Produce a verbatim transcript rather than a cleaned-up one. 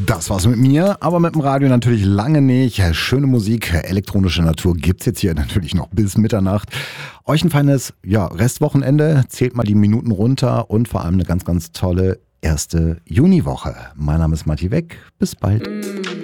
Das war's mit mir, aber mit dem Radio natürlich lange nicht. Schöne Musik, elektronische Natur gibt's jetzt hier natürlich noch bis Mitternacht. Euch ein feines ja, Restwochenende, zählt mal die Minuten runter und vor allem eine ganz, ganz tolle erste Juniwoche. Mein Name ist Matti Weck, bis bald.